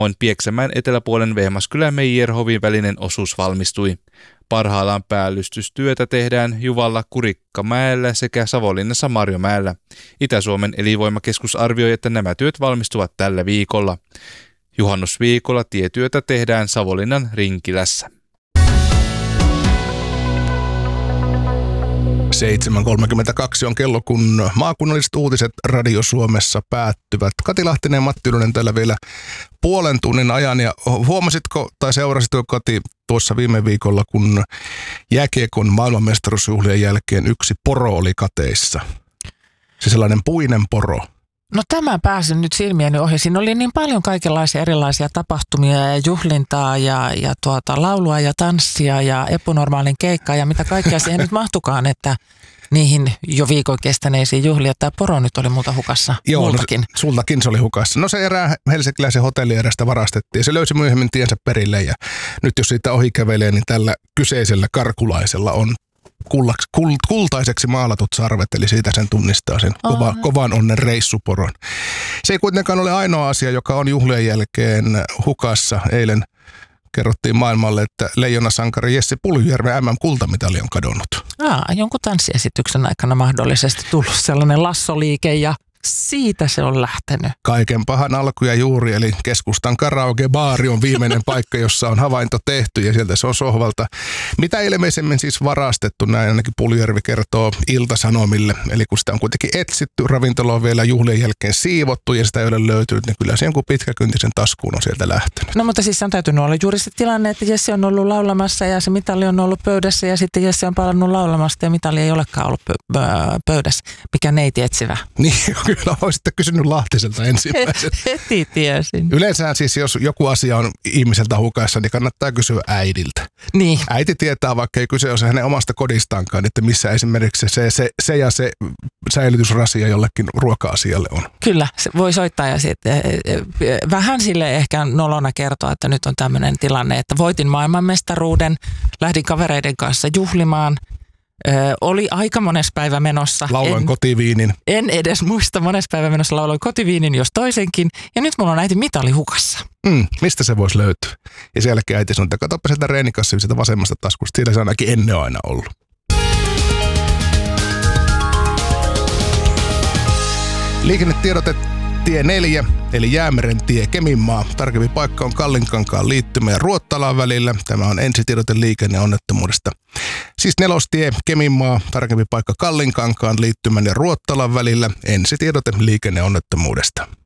on Pieksämäen eteläpuolen Vehmaskylä-Meijerhovin välinen osuus valmistui. Parhaillaan päällystystyötä tehdään Juvalla Kurikkamäellä sekä Savonlinnassa Marjomäellä. Itä-Suomen elinvoimakeskus arvioi, että nämä työt valmistuvat tällä viikolla. Juhannusviikolla tietyötä tehdään Savonlinnan Rinkilässä. 7.32 on kello, kun maakunnalliset uutiset Radio Suomessa päättyvät. Kati Lahtinen ja Matti Ylönen täällä vielä puolen tunnin ajan. Ja huomasitko tai seurasitko, Kati, tuossa viime viikolla, kun jääkiekon maailmanmestaruusjuhlien jälkeen yksi poro oli kateissa? Se sellainen puinen poro. No tämä pääsi nyt silmieni ohi. Siinä oli niin paljon kaikenlaisia erilaisia tapahtumia ja juhlintaa ja laulua ja tanssia ja epänormaalin keikkaa ja mitä kaikkea siihen nyt mahtukaan, että niihin jo viikon kestäneisiin juhlia. Tämä poro nyt oli muuta hukassa. Joo, multakin. No, sultakin se oli hukassa. No se erää helsinkiläisen hotellierästä varastettiin ja se löysi myöhemmin tiensä perille ja nyt jos siitä ohi kävelee, niin tällä kyseisellä karkulaisella on kultaiseksi maalatut sarvet, eli siitä sen tunnistaa sen kovan onnen reissuporon. Se ei kuitenkaan ole ainoa asia, joka on juhlien jälkeen hukassa. Eilen kerrottiin maailmalle, että leijonasankari Jesse Puljujärven MM-kultamitali on kadonnut. Jonkun tanssiesityksen aikana mahdollisesti tullut sellainen lassoliike ja siitä se on lähtenyt. Kaiken pahan alku ja juuri, eli keskustan karaoke-baari on viimeinen paikka, jossa on havainto tehty ja sieltä se on sohvalta. Mitä ilmeisemmin siis varastettu, näin ainakin Puljujärvi kertoo Ilta-Sanomille. Eli kun sitä on kuitenkin etsitty, ravintola on vielä juhlien jälkeen siivottu ja sitä ei ole löytynyt, niin kyllä se jonkun pitkäkyntisen taskuun on sieltä lähtenyt. No mutta siis on täytynyt olla juuri se tilanne, että Jesse on ollut laulamassa ja se mitali on ollut pöydässä ja sitten Jesse on palannut laulamasta ja mitali ei olekaan ollut pöydässä. Mikä neiti etsivä. Niin, kyllä olisitte kysynyt Lahtiselta ensimmäisenä. Heti tiesin. Yleensä siis, jos joku asia on ihmiseltä hukassa, niin kannattaa kysyä äidiltä. Niin. Äiti tietää, vaikka ei kyse ole hänen omasta kodistaankaan, että missä esimerkiksi se ja se säilytysrasia jollekin ruoka-asialle on. Kyllä, se voi soittaa ja sitten vähän sille ehkä nolona kertoa, että nyt on tämmöinen tilanne, että voitin maailmanmestaruuden, lähdin kavereiden kanssa juhlimaan. Oli aika mones päivä menossa. Lauloin kotiviinin. En edes muista, mones päivä menossa lauloin kotiviinin, jos toisenkin. Ja nyt mulla on äiti mitali hukassa. Mistä se voisi löytyä? Ja sen jälkeen äiti sanoi, että katsoppa sieltä reenikassa sieltä vasemmasta taskusta. Siellä se on ainakin ennen aina ollut. Liikennetiedote tie 4, eli Jäämeren tie Keminmaa. Tarkempi paikka on Kallinkankaan liittymä ja Ruottalan välillä. Tämä on ensitiedote liikenneonnettomuudesta. Siis Nelostie Keminmaa, tarkempi paikka Kallinkankaan liittymän ja Ruottalan välillä. Ensitiedote liikenneonnettomuudesta.